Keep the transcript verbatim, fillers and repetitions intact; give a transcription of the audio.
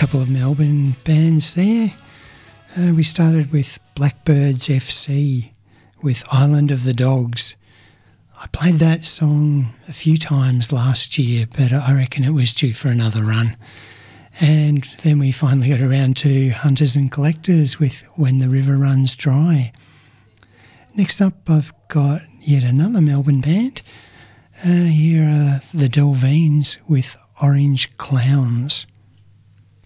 couple of Melbourne bands there. Uh, we started with Blackbirds F C with Island of the Dogs. I played that song a few times last year, but I reckon it was due for another run. And then we finally got around to Hunters and Collectors with When the River Runs Dry. Next up, I've got yet another Melbourne band. Uh, here are the Delveens with Orange Clowns.